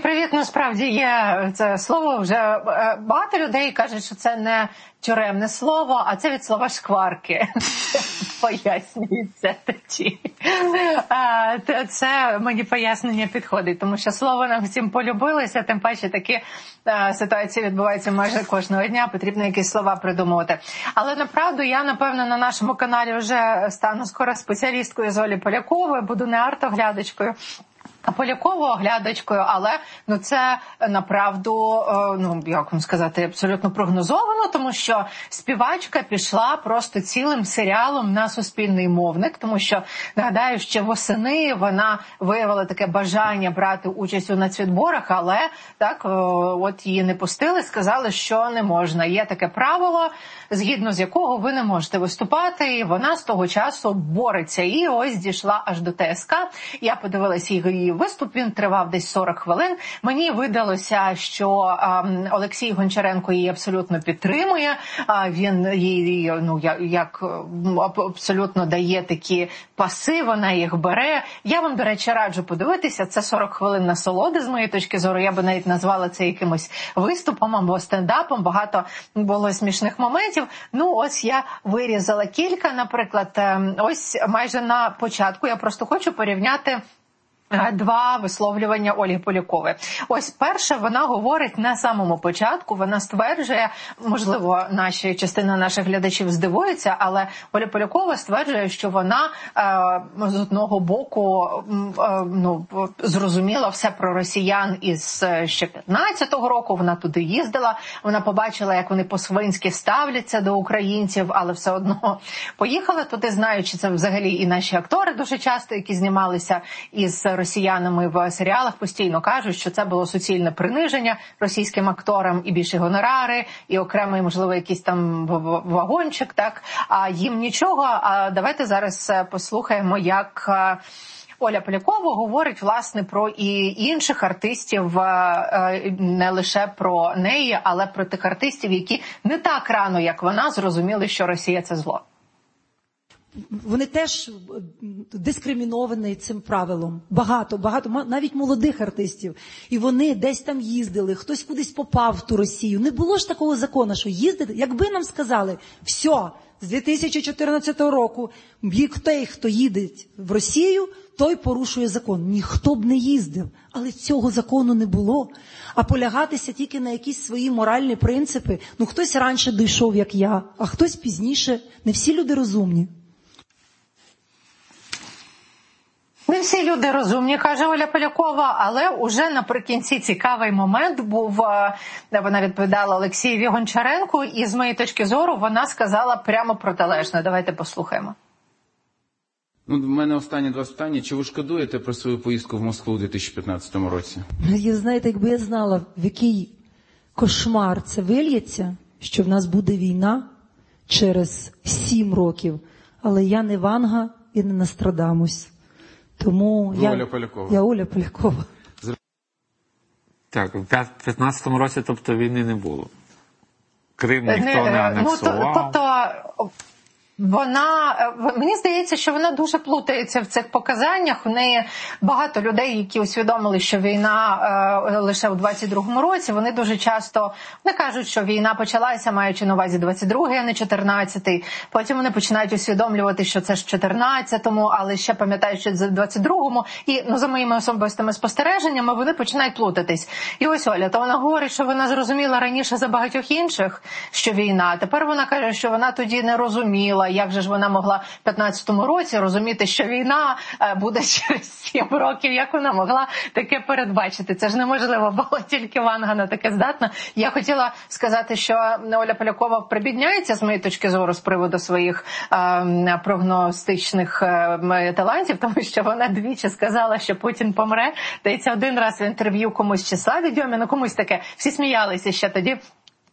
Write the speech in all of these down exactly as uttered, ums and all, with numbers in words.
привіт. Насправді є це слово. Вже багато людей кажуть, що це не тюремне слово, а це від слова шкварки. Пояснюється тоді. Це мені пояснення підходить, тому що слово нам всім полюбилося, тим паче такі ситуації відбуваються майже кожного дня, потрібно якісь слова придумувати. Але направду я, напевно, на нашому каналі вже стану скоро спеціалісткою з Олі Поляковою, буду не артоглядачкою, а Поляковою оглядачкою, але ну це направду, ну як вам сказати, абсолютно прогнозовано, тому що співачка пішла просто цілим серіалом на суспільний мовник, тому що, нагадаю, ще восени вона виявила таке бажання брати участь у нацвідборах, але так от її не пустили, сказали, що не можна. Є таке правило, згідно з якого ви не можете виступати, і вона з того часу бореться. І ось дійшла аж до ТСК. Я подивилася її виступ, він тривав десь сорок хвилин. Мені видалося, що а, Олексій Гончаренко її абсолютно підтримує. А, він їй, ну, як абсолютно дає такі паси, вона їх бере. Я вам, до речі, раджу подивитися. Це сорок хвилин насолоди, з моєї точки зору. Я би навіть назвала це якимось виступом або стендапом. Багато було смішних моментів. Ну, ось я вирізала кілька, наприклад, ось майже на початку. Я просто хочу порівняти два висловлювання Ольги Полякової. Ось перше, вона говорить на самому початку, вона стверджує, можливо, наші частина наших глядачів здивується, але Оля Полякова стверджує, що вона е, з одного боку е, ну, зрозуміла все про росіян із ще п'ятнадцятого року, вона туди їздила, вона побачила, як вони по-свинськи ставляться до українців, але все одно поїхала туди, знаючи це взагалі і наші актори дуже часто, які знімалися із росіянами в серіалах, постійно кажуть, що це було суцільне приниження російським акторам, і більші гонорари, і окремий, можливо, якийсь там вагончик, так, а їм нічого. А давайте зараз послухаємо, як Оля Полякова говорить, власне, про і інших артистів, не лише про неї, але про тих артистів, які не так рано, як вона, зрозуміли, що Росія – це зло. Вони теж дискриміновані цим правилом. Багато, багато, навіть молодих артистів. І вони десь там їздили, хтось кудись попав в ту Росію. Не було ж такого закону, що їздити. Якби нам сказали, все, з дві тисячі чотирнадцятого року той, хто їде в Росію, той порушує закон. Ніхто б не їздив. Але цього закону не було. А полягатися тільки на якісь свої моральні принципи. Ну, хтось раніше дійшов, як я, а хтось пізніше. Не всі люди розумні. Не всі люди розумні, каже Оля Полякова, але уже наприкінці цікавий момент був, вона відповідала Олексієві Гончаренку, і з моєї точки зору вона сказала прямо протилежне. Давайте послухаємо. Ну, в мене останні два питання. Чи ви шкодуєте про свою поїздку в Москву у дві тисячі п'ятнадцятому році? Я, знаєте, якби я знала, в який кошмар це вильється, що в нас буде війна через сім років, але я не Ванга і не Нострадамус. Тому Ви я, Оля Полякова. я Оля Полякова. Так, в п'ятнадцятому році, тобто, війни не було. Крим ніхто не, не анексував. Ну, тобто, вона, мені здається, що вона дуже плутається в цих показаннях. У неї багато людей, які усвідомили, що війна е, лише у двадцять другому році, вони дуже часто не кажуть, що війна почалася, маючи на увазі двадцять другий, а не чотирнадцятий. Потім вони починають усвідомлювати, що це ж в чотирнадцятому, але ще пам'ятають, що це в двадцять другому. І, ну, за моїми особистими спостереженнями, вони починають плутатись. І ось Оля, то вона говорить, що вона зрозуміла раніше за багатьох інших, що війна. А тепер вона каже, що вона тоді не розуміла. Як же ж вона могла в п'ятнадцятому році розуміти, що війна буде через сім років? Як вона могла таке передбачити? Це ж неможливо було, тільки Ванга на таке здатна. Я хотіла сказати, що Оля Полякова прибідняється, з моєї точки зору, з приводу своїх е, прогностичних е, талантів, тому що вона двічі сказала, що Путін помре. Дається один раз в інтерв'ю комусь Числаві Дьоміну, комусь таке. Всі сміялися ще тоді.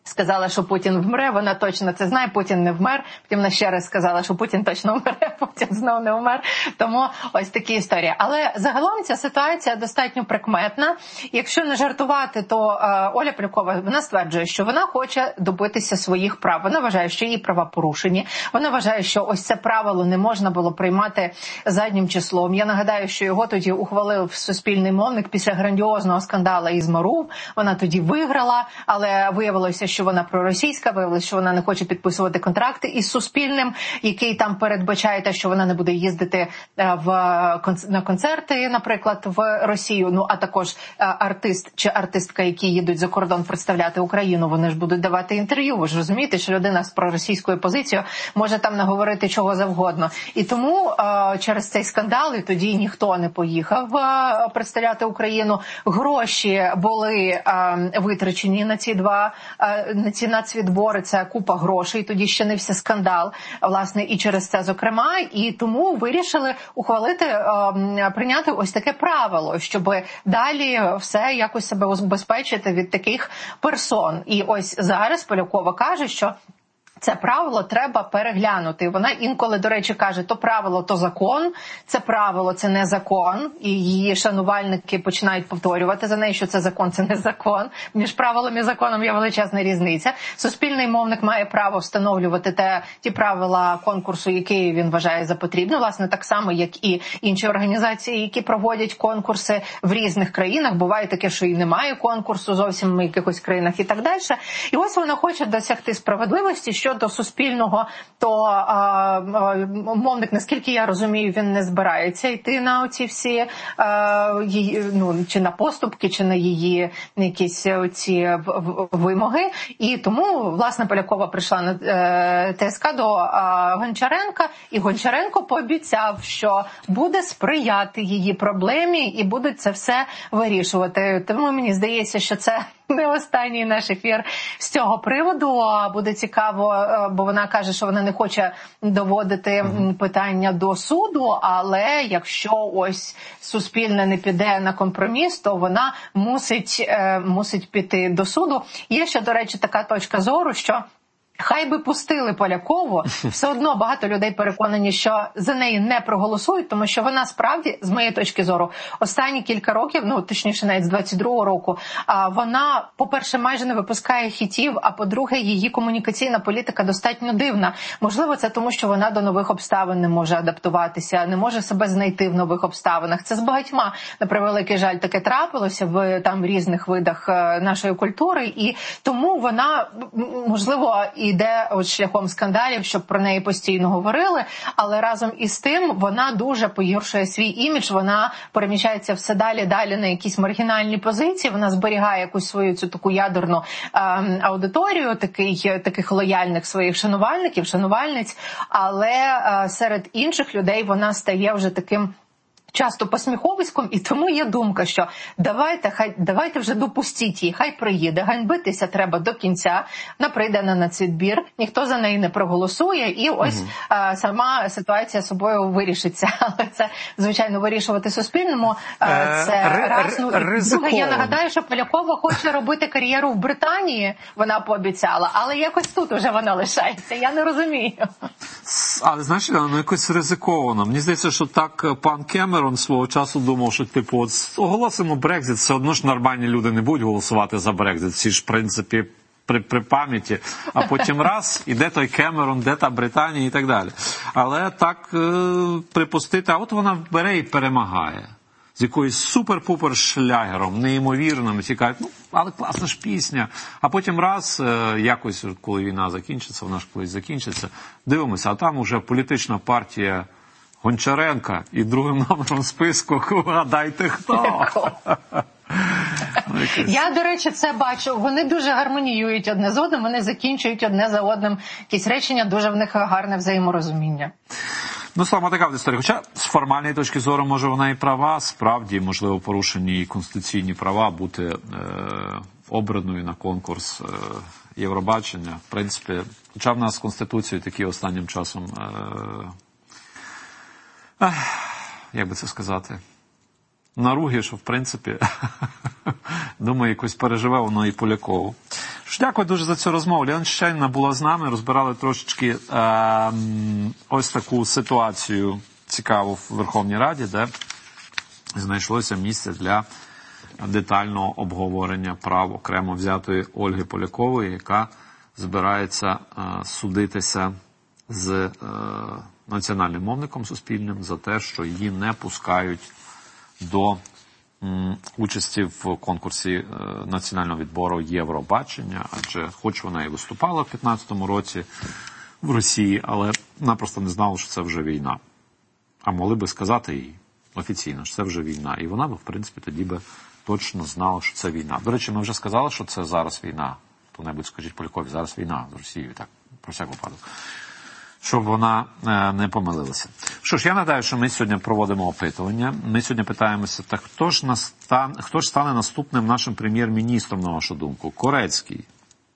сказала, що Путін вмре, вона точно це знає, Путін не вмер. Потім вона ще раз сказала, що Путін точно вмре, Путін знов не вмер. Тому ось такі історії. Але загалом ця ситуація достатньо прикметна. Якщо не жартувати, то е, Оля Полякова, вона стверджує, що вона хоче добитися своїх прав. Вона вважає, що її права порушені. Вона вважає, що ось це правило не можна було приймати заднім числом. Я нагадаю, що його тоді ухвалив суспільний мовник після грандіозного скандалу із МАРУ. Вона тоді виграла, але виявилося, що вона проросійська, виявилося, що вона не хоче підписувати контракти із Суспільним, який там передбачає те, що вона не буде їздити в, на концерти, наприклад, в Росію. Ну, а також артист чи артистка, які їдуть за кордон представляти Україну, вони ж будуть давати інтерв'ю. Ви ж розумієте, що людина з проросійською позицією може там наговорити чого завгодно. І тому через цей скандал і тоді ніхто не поїхав представляти Україну. Гроші були витрачені на ці два на ці нацвідбори, це купа грошей, тоді ще не все скандал, власне, і через це, зокрема, і тому вирішили ухвалити, прийняти ось таке правило, щоб далі все якось себе убезпечити від таких персон. І ось зараз Полякова каже, що це правило треба переглянути. Вона інколи, до речі, каже, то правило, то закон, це правило, це не закон. І її шанувальники починають повторювати за нею, що це закон, це не закон. Між правилом і законом є величезна різниця. Суспільний мовник має право встановлювати те, ті правила конкурсу, які він вважає за потрібне. Власне, так само, як і інші організації, які проводять конкурси в різних країнах. Буває таке, що і немає конкурсу зовсім в якихось країнах і так далі. І ось вона хоче досягти справедливості, що до Суспільного, то а, а, мовник, наскільки я розумію, він не збирається йти на оці всі, а, її, ну, чи на поступки, чи на її якісь оці вимоги. І тому, власне, Полякова прийшла на е, ТСК до а, Гончаренка, і Гончаренко пообіцяв, що буде сприяти її проблемі і будуть це все вирішувати. Тому мені здається, що це не останній наш ефір з цього приводу. Буде цікаво, бо вона каже, що вона не хоче доводити питання до суду, але якщо ось Суспільне не піде на компроміс, то вона мусить, мусить піти до суду. Є ще, до речі, така точка зору, що хай би пустили Полякову, все одно багато людей переконані, що за неї не проголосують, тому що вона справді, з моєї точки зору, останні кілька років, ну, точніше, навіть з двадцять другого року, вона, по-перше, майже не випускає хітів, а по-друге, її комунікаційна політика достатньо дивна. Можливо, це тому, що вона до нових обставин не може адаптуватися, не може себе знайти в нових обставинах. Це з багатьма, на превеликий жаль, таке трапилося в там різних видах нашої культури, і тому вона, можливо, йде от шляхом скандалів, щоб про неї постійно говорили, але разом із тим вона дуже погіршує свій імідж, вона переміщається все далі-далі на якісь маргінальні позиції, вона зберігає якусь свою цю таку ядерну е, аудиторію, такий, таких лояльних своїх шанувальників, шанувальниць, але е, серед інших людей вона стає вже таким часто посміховиськом, і тому є думка, що давайте, хай, давайте вже допустіть її, хай приїде, ганьбитися треба до кінця, вона прийде на нацвідбір, ніхто за неї не проголосує, і ось угу. а, сама ситуація собою вирішиться. Але це, звичайно, вирішувати Суспільному, а, це Р- раз. Ну, друге, я нагадаю, що Полякова хоче робити кар'єру в Британії, вона пообіцяла, але якось тут уже вона лишається, я не розумію. Але, знаєш, ну якось ризиковано. Мені здається, що так пан Кемерон свого часу думав, що, типу, от оголосимо Брекзит, все одно ж нормальні люди не будуть голосувати за Брекзит. Всі ж, в принципі, при, при пам'яті. А потім раз, іде той Кемерон, де та Британія і так далі. Але так е, припустити, а от вона бере і перемагає. З якоюсь супер-пупер шлягером, неймовірним. Всі кажуть, ну, але класна ж пісня. А потім раз, е, якось, коли війна закінчиться, вона ж колись закінчиться, дивимося, а там уже політична партія Гончаренка і другим номером списку, гадайте хто. Я, до речі, це бачу. Вони дуже гармоніюють одне з одним, вони закінчують одне за одним якісь речення, дуже в них гарне взаєморозуміння. Ну, саме така в історії. Хоча з формальної точки зору, може, вона і права, справді, можливо, порушені і конституційні права бути е, обраною на конкурс е, Євробачення. В принципі, хоча в нас з Конституцією такі останнім часом е, е, як би це сказати, наруги, що, в принципі, думаю, якось переживе воно і Полякову. Дякую дуже за цю розмову. Лена Чечеріна була з нами, розбирали трошечки е, ось таку ситуацію цікаву в Верховній Раді, де знайшлося місце для детального обговорення прав окремо взятої Ольги Полякової, яка збирається е, судитися з е, національним мовником суспільним за те, що її не пускають до м, участі в конкурсі е, національного відбору Євробачення, адже хоч вона і виступала в п'ятнадцятому році в Росії, але напросто не знала, що це вже війна. А могли би сказати їй офіційно, що це вже війна. І вона б, в принципі, тоді би точно знала, що це війна. До речі, ми вже сказали, що це зараз війна. Хто-небудь скажіть Полякові, зараз війна з Росією, так, про всяк випадок. Щоб вона е, не помилилася. Що ж, я нагадаю, що ми сьогодні проводимо опитування. Ми сьогодні питаємося, так хто ж, настан... хто ж стане наступним нашим прем'єр-міністром, на вашу думку? Корецький,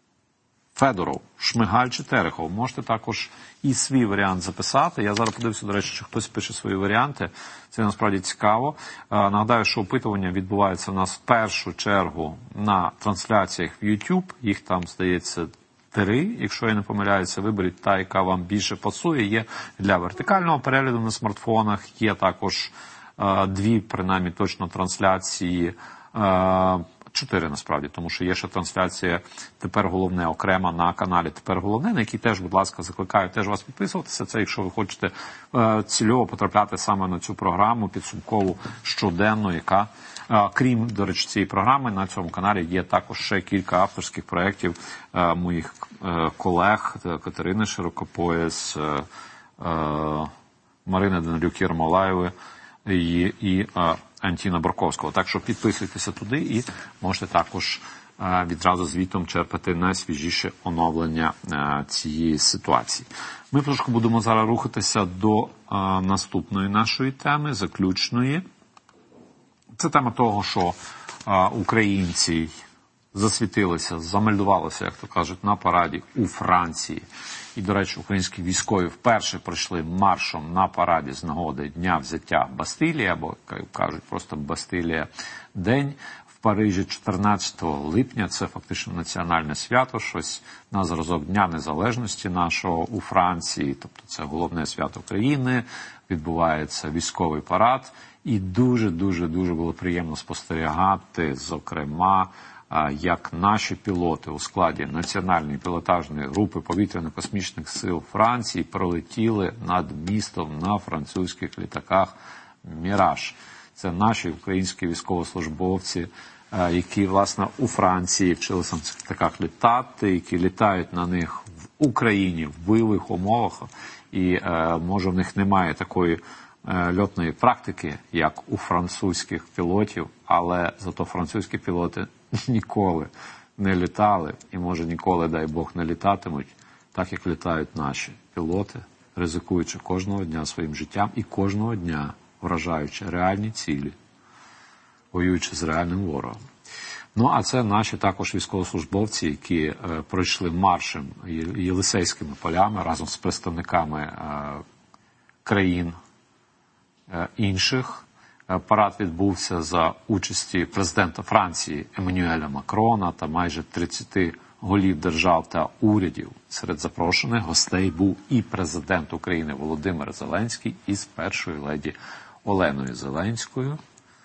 Федоров, Шмигаль чи Терехов? Можете також і свій варіант записати. Я зараз подивлюся, до речі, що хтось пише свої варіанти. Це насправді цікаво. Е, нагадаю, що опитування відбувається у нас в першу чергу на трансляціях в YouTube. Їх там, здається, три, якщо я не помиляюся, виберіть та, яка вам більше пасує. Є для вертикального перегляду на смартфонах, є також е, дві, принаймні, точно трансляції, е, чотири насправді, тому що є ще трансляція «Тепер головне» окремо на каналі «Тепер головне», на який теж, будь ласка, закликаю теж вас підписуватися. Це якщо ви хочете е, цільово потрапляти саме на цю програму підсумкову щоденну, яка крім, до речі, цієї програми, на цьому каналі є також ще кілька авторських проєктів е, моїх е, колег Катерини Широкопояс, е, е, Марини Данилюк-Єрмолаєвої і, і е, Антіна Борковського. Так що підписуйтеся туди і можете також е, відразу звітом черпати найсвіжіше оновлення е, цієї ситуації. Ми трошки будемо зараз рухатися до е, наступної нашої теми, заключної. Це тема того, що а, українці засвітилися, замельдувалися, як то кажуть, на параді у Франції. І, до речі, українські військові вперше пройшли маршом на параді з нагоди Дня взяття Бастилії, або, як кажуть, просто Бастилія день. В Парижі чотирнадцятого липня, це фактично національне свято, щось на зразок Дня Незалежності нашого у Франції, тобто це головне свято країни, відбувається військовий парад. І дуже-дуже-дуже було приємно спостерігати, зокрема, як наші пілоти у складі Національної пілотажної групи повітряно-космічних сил Франції пролетіли над містом на французьких літаках «Міраж». Це наші українські військовослужбовці, які, власне, у Франції вчилися на цих літаках літати, які літають на них в Україні в бойових умовах. І, може, в них немає такої льотної практики, як у французьких пілотів, але зато французькі пілоти ніколи не літали і, може, ніколи, дай Бог, не літатимуть, так як літають наші пілоти, ризикуючи кожного дня своїм життям і кожного дня вражаючи реальні цілі, воюючи з реальним ворогом. Ну, а це наші також військовослужбовці, які е, пройшли маршем Єлисейськими полями разом з представниками е, країн інших. Парад відбувся за участі президента Франції Еммануеля Макрона та майже тридцяти голів держав та урядів. Серед запрошених гостей був і президент України Володимир Зеленський із першою леді Оленою Зеленською.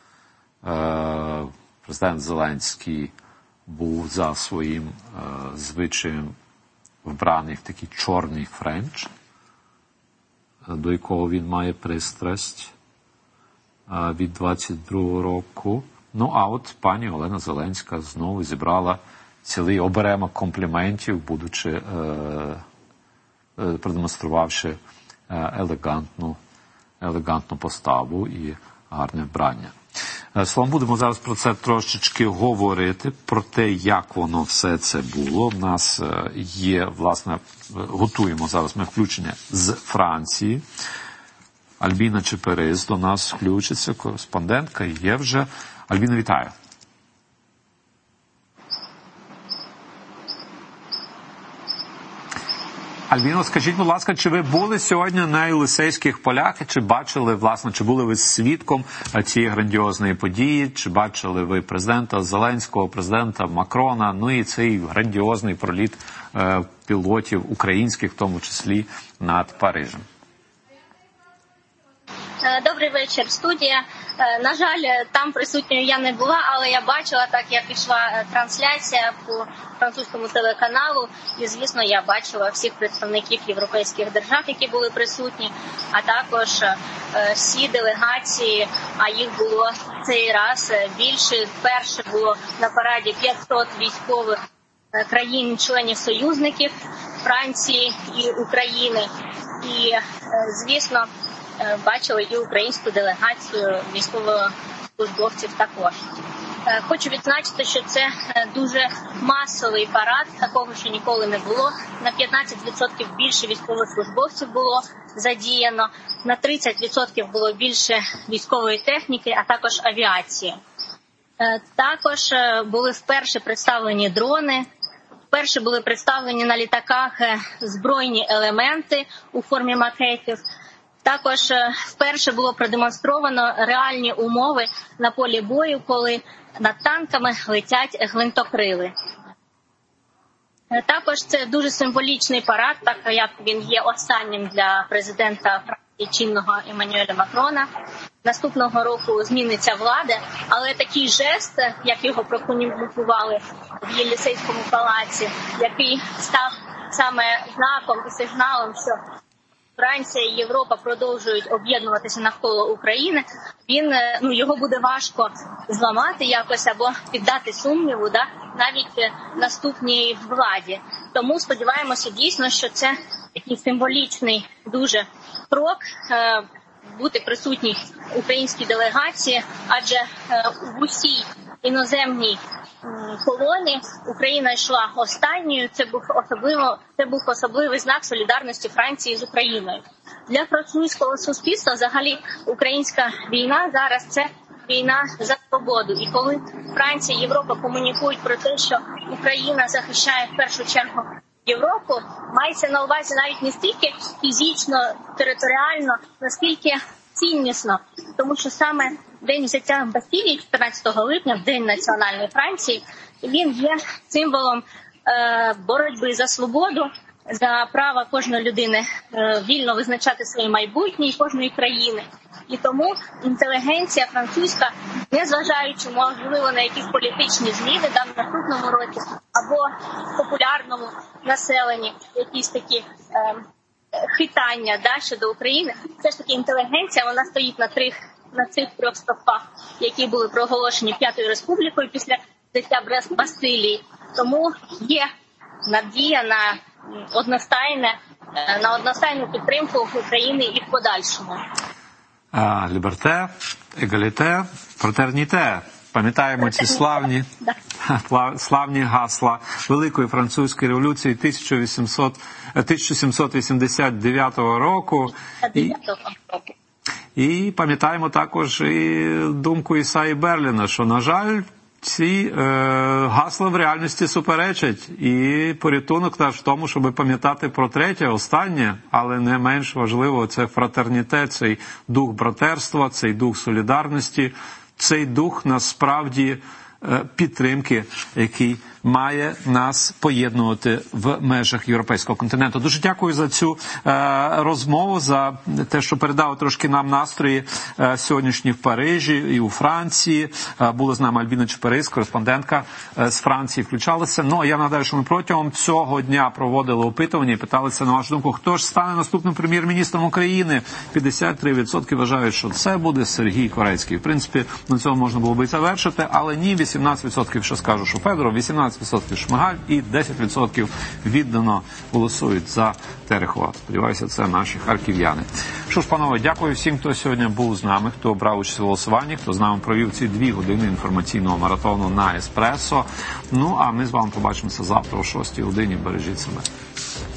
Президент Зеленський був за своїм звичаєм вбраний в такий чорний френч, до якого він має пристрасть від двадцять другого року. Ну, а от пані Олена Зеленська знову зібрала цілий оберемок компліментів, будучи, е, е, продемонструвавши е, елегантну, елегантну поставу і гарне вбрання. Словом, будемо зараз про це трошечки говорити, про те, як воно все це було. В нас є, власне, готуємо зараз ми включення з Франції. Альбіна Чеперис до нас включиться, кореспондентка є вже. Альбіна, вітаю. Альбіно, скажіть, будь ласка, чи ви були сьогодні на Єлисейських полях, чи бачили, власне, чи були ви свідком цієї грандіозної події, чи бачили ви президента Зеленського, президента Макрона, ну і цей грандіозний проліт е, пілотів українських, в тому числі, над Парижем? Добрий вечір, студія. На жаль, там присутньою я не була, але я бачила, так як ішла трансляція по французькому телеканалу, і, звісно, я бачила всіх представників європейських держав, які були присутні, а також всі делегації, а їх було цей раз більше. Вперше було на параді п'ятсот військових країн-членів союзників Франції і України. І, звісно, бачили і українську делегацію військовослужбовців також. Хочу відзначити, що це дуже масовий парад, такого ще ніколи не було. На п'ятнадцять відсотків більше військовослужбовців було задіяно, на тридцять відсотків було більше військової техніки, а також авіації. Також були вперше представлені дрони, вперше були представлені на літаках збройні елементи у формі макетів. Також вперше було продемонстровано реальні умови на полі бою, коли над танками летять гвинтокрили. Також це дуже символічний парад, так як він є останнім для президента Франції чинного Еммануеля Макрона. Наступного року зміниться влада, але такий жест, як його прокомунікували в Єлисейському палаці, який став саме знаком і сигналом, що Франція і Європа продовжують об'єднуватися навколо України, він, ну, його буде важко зламати якось або піддати сумніву, да, навіть наступній владі. Тому сподіваємося дійсно, що це такий символічний дуже крок е, бути присутній українській делегації, адже е, в усій іноземній колоні Україна йшла останньою. Це був особливо це був особливий знак солідарності Франції з Україною. Для французького суспільства взагалі українська війна зараз це війна за свободу. І коли Франція і Європа комунікують про те, що Україна захищає в першу чергу Європу, мається на увазі навіть не стільки фізично, територіально, наскільки ціннісно, тому що саме День взяття Бастилії, чотирнадцятого липня, в День національної Франції, він є символом е, боротьби за свободу, за право кожної людини е, вільно визначати своє майбутнє і кожної країни. І тому інтелігенція французька, незважаючи, можливо, на якісь політичні зміни там в наступному році, або в популярному населенні якісь такі е, хитання, да, щодо України, все ж таки інтелігенція, вона стоїть на трьох на цих трьох стовпах, які були проголошені П'ятою Республікою після взяття Бастилії. Тому є надія на одностайне, на одностайну підтримку України і в подальшому. Ліберте, егаліте, фратерніте. Пам'ятаємо ці славні, славні гасла Великої французької революції тисяча сімсот вісімдесят дев'ятого року. І... І пам'ятаємо також і думку Ісаї Берліна, що, на жаль, ці е, гасла в реальності суперечать. І порятунок наш в тому, щоб пам'ятати про третє, останнє, але не менш важливо, це фратерніте, цей дух братерства, цей дух солідарності, цей дух, насправді, е, підтримки, який має нас поєднувати в межах європейського континенту. Дуже дякую за цю е, розмову, за те, що передали трошки нам настрої е, сьогоднішні в Парижі і у Франції. Е, була з нами Альбіна Чеперис, кореспондентка е, з Франції, включалася. Ну, а я нагадаю, що ми протягом цього дня проводили опитування і питалися, на вашу думку, хто ж стане наступним прем'єр-міністром України. п'ятдесят три відсотки вважають, що це буде Сергій Корецький. В принципі, на цьому можна було би і завершити, але ні, вісімнадцять відсотків, що скажу, що Федоров, вісімнадцять відсотків Шмигаль і десять відсотків віддано голосують за Терехова. Сподіваюся, це наші харків'яни. Що ж, панове, дякую всім, хто сьогодні був з нами, хто брав участь у голосуванні, хто з нами провів ці дві години інформаційного маратону на Еспресо. Ну, а ми з вами побачимося завтра о шостій годині. Бережіть себе.